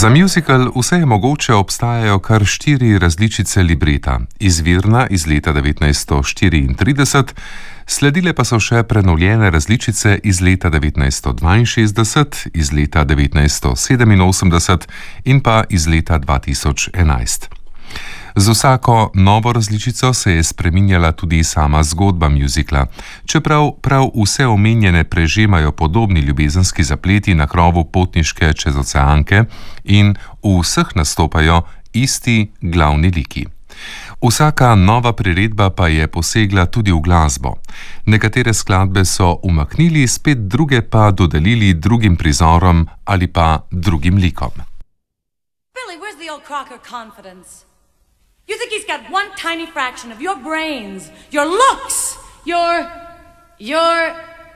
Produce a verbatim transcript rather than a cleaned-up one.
Za musical Vse je mogoče obstajajo kar štiri različice libreta. Izvirna iz leta devetnajststo štiriintrideset, sledile pa so še prenovljene različice iz leta devetnajststo dvainšestdeset, iz leta devetnajststo sedeminosemdeset in pa iz leta dva tisoč enajst. Z vsako novo različico se je spreminjala tudi sama zgodba muzikla, čeprav prav vse omenjene prežemajo podobni ljubezenski zapleti na krovu potniške čezoceanke in v vseh nastopajo isti glavni liki. Vsaka nova priredba pa je posegla tudi v glasbo. Nekatere skladbe so umaknili, spet druge pa dodelili drugim prizorom ali pa drugim likom. Billy, where's the old Crocker confidence? You think he's got one tiny fraction of your brains, your looks, your, your...